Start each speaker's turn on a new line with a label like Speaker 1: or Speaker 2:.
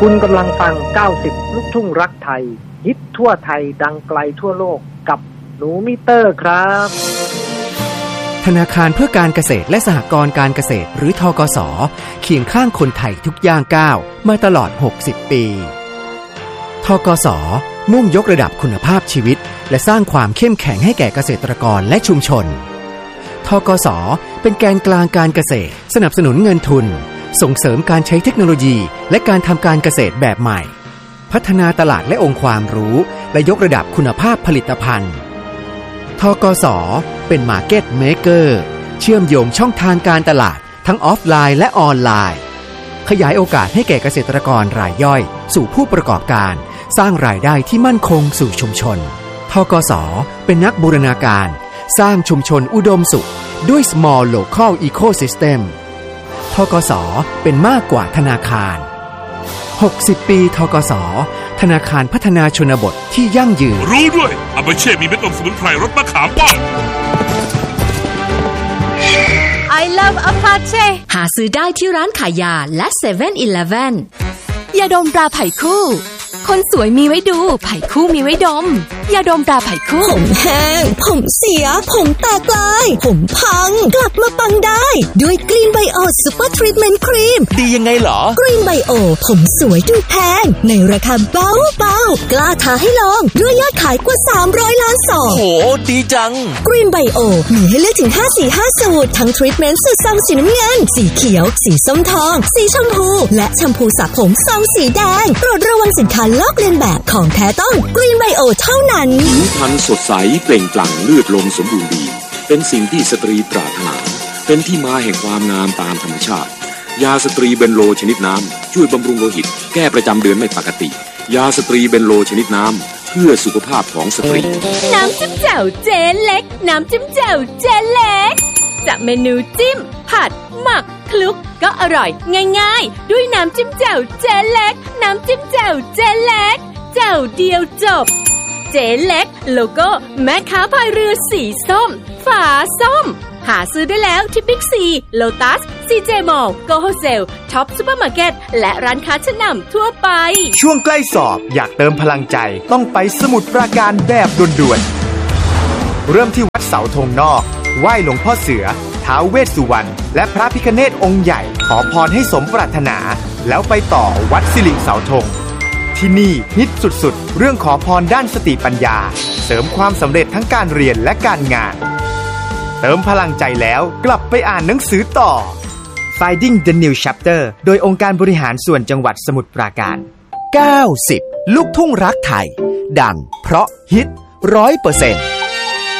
Speaker 1: คุณกำลังฟัง90ลูกทุ่งรักไทยฮิตทั่วไทยดังไกลทั่วโลกกับหนูมิเตอร์ครับ
Speaker 2: ธนาคารเพื่อการเกษตรและสหกรณ์การเกษตรหรือธกส.เคียงข้างคนไทยทุกย่างก้าวมาตลอด60ปีธกส.มุ่งยกระดับคุณภาพชีวิตและสร้างความเข้มแข็งให้แก่เกษตรกรและชุมชนธกส.เป็นแกนกลางการเกษตรสนับสนุนเงินทุนส่งเสริมการใช้เทคโนโลยีและการทำการเกษตรแบบใหม่พัฒนาตลาดและองค์ความรู้และยกระดับคุณภาพผลิตภัณฑ์ธกส.เป็นมาร์เก็ตเมเกอร์เชื่อมโยงช่องทางการตลาดทั้งออฟไลน์และออนไลน์ขยายโอกาสให้แก่เกษตรกรรายย่อยสู่ผู้ประกอบการสร้างรายได้ที่มั่นคงสู่ชุมชนธกส.เป็นนักบูรณาการสร้างชุมชนอุดมสุขด้วย Small Local Ecosystem ธกส.เป็นมากกว่าธนาคาร60ปีธกส.ธนาคารพัฒนาชนบทที่ยั่งยืน
Speaker 3: รู้ด้วยอาบาเช่มีเม็ดอมสมุนไพรรสมะขามป้อน
Speaker 4: I love Apache หาซื้อได้ที่ร้านขายยาและ 7-Eleven
Speaker 5: ยาดมตราไผ่คู่คนสวยมีไว้ดูไผ่คู่มีไว้ดมยาดมตราไผ่คู่
Speaker 6: ผมแห้งผมเสียผมแตกลายผมพังกลับมาปังได้ด้วยกรีนไบโอซูเปอร์ทรีทเมนต์ครีม
Speaker 7: ดียังไงเหรอก
Speaker 6: รีนไบโอผมสวยดูแพงในราคาเบากล้าท้าให้ลองด้วยยอดขายกว่า300ล้านซอง
Speaker 7: โหดีจัง
Speaker 6: กรีนไบโอมีให้เลือกถึง5สูตรทั้งทรีทเมนต์สูตรซองสีน้ำเงินสีเขียวสีส้มทองสีชมพูและแชมพูสระผมซองสีแดงโปรดระวังสินค้าลอกเลียนแบบของแท้ต้องกรีนไบโอเท่านั้น
Speaker 8: ผิวพรรณสดใสเปล่งปลั่งเลือดลมสมบูรณ์ดีเป็นสิ่งที่สตรีปรารถนาเป็นที่มาแห่งความงามตามธรรมชาติยาสตรีเบนโลชนิดน้ำช่วยบำรุงโลหิตแก้ประจำเดือนไม่ปกติยาสตรีเบนโลชนิดน้ำเพื่อสุขภาพของสตรี
Speaker 4: น้ำจิ้มแจ่วเจ๊เล็กน้ำจิ้มแจ่วเจ๊เล็กจากเมนูจิ้มผัดหมักคลุกก็อร่อยง่ายๆด้วยน้ำจิ้มแจ่วเจ๊เล็กน้ำจิ้มแจ่วเจ๊เล็กแจ่วเดียวจบเจ๊เล็กโลโก้แม่ค้าพายเรือสีส้มฝาส้มหาซื้อได้แล้วที่บิ๊กซีโลตัสซีเจมอลล์โกโฮเซลท็อปซุปเปอร์มาร์เก็ตและร้านค้าชั้นนำทั่วไป
Speaker 9: ช่วงใกล้สอบอยากเติมพลังใจต้องไปสมุทรปราการแบบด่วนๆเริ่มที่วัดเสาธงนอกไหว้หลวงพ่อเสือท้าวเวสสุวรรณและพระพิฆเนศองค์ใหญ่ขอพรให้สมปรารถนาแล้วไปต่อวัดสิริเสาธงที่นี่ฮิตสุดๆเรื่องขอพรด้านสติปัญญาเสริมความสำเร็จทั้งการเรียนและการงานเติมพลังใจแล้วกลับไปอ่านหนังสือต่อ Finding the New Chapter โดยองค์การบริหารส่วนจังหวัดสมุทรปราการ
Speaker 2: 90ลูกทุ่งรักไทยดังเพราะฮิต 100%